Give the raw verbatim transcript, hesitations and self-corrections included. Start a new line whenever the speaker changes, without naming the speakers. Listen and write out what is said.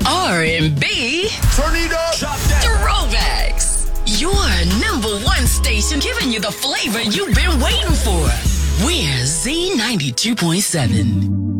R and B.
Turn it up.
Throwbacks. Your number one station giving you the flavor you've been waiting for. We're Z ninety-two point seven.